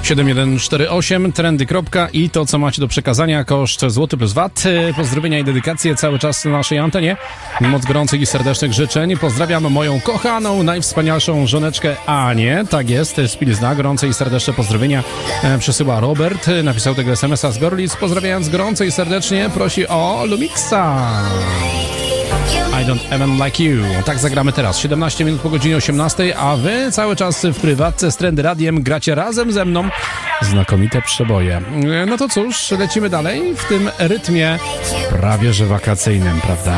7148 trendy. I to, co macie do przekazania, koszt złoty plus VAT. Pozdrowienia i dedykacje cały czas na naszej antenie. Moc gorących i serdecznych życzeń. Pozdrawiam moją kochaną, najwspanialszą żoneczkę Anię. Tak jest, z Pilzna. Gorące i serdeczne pozdrowienia przesyła Robert. Napisał tego SMS-a z Gorlic. Pozdrawiając gorąco i serdecznie prosi o Lumixa. I don't even like you. Tak zagramy teraz. 17 minut po godzinie 18, a wy cały czas w prywatce z Trendy Radiem gracie razem ze mną znakomite przeboje. No to cóż, lecimy dalej w tym rytmie prawie że wakacyjnym, prawda?